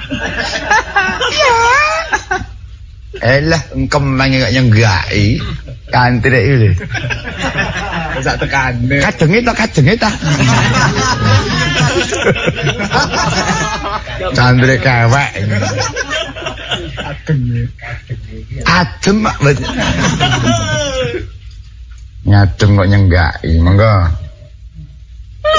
Elah, kemang kok nyenggai. Kanthi rek iki. Sak tekane. Kadenge ta. Candre kewek. Adem mak. Ngadem kok nyenggai, monggo.